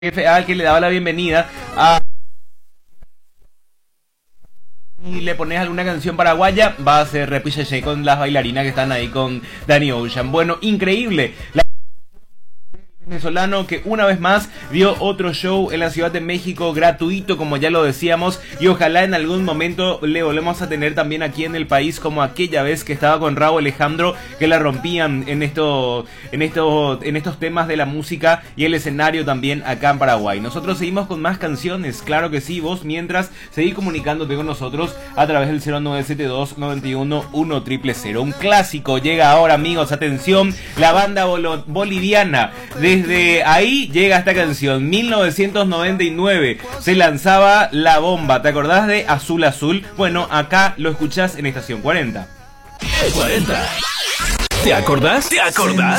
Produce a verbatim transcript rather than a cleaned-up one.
jefe al que le daba la bienvenida a... y le pones alguna canción paraguaya, va a ser repicheche con las bailarinas que están ahí con Danny Ocean. Bueno, increíble. La... venezolano que una vez más dio otro show en la Ciudad de México gratuito, como ya lo decíamos, y ojalá en algún momento le volvemos a tener también aquí en el país, como aquella vez que estaba con Rauw Alejandro, que la rompían en esto, en esto, en estos temas de la música y el escenario también acá en Paraguay. Nosotros seguimos con más canciones, claro que sí, vos mientras seguís comunicándote con nosotros a través del cero nueve siete dos, nueve uno, uno cero cero cero. Un clásico llega ahora, amigos, atención, la banda bol boliviana. Desde ahí llega esta canción. Mil novecientos noventa y nueve se lanzaba La Bomba. ¿Te acordás de Azul Azul? Bueno, acá lo escuchás en Estación cuarenta. cuarenta. ¿Te acordás? ¿Te acordás?